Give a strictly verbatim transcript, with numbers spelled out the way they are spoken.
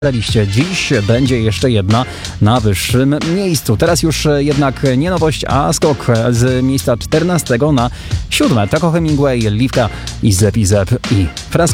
liście. Dziś będzie jeszcze jedna na wyższym miejscu. Teraz już jednak nie nowość, a skok z miejsca czternastego na siódme. Taco Hemingway, Liwka i Zep i Zep i Franz